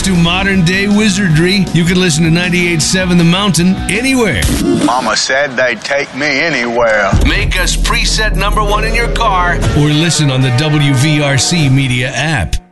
to modern day wizardry, you can listen to 98.7 The Mountain anywhere. Mama said they'd take me anywhere. Make us preset number one in your car or listen on the WVRC Media app.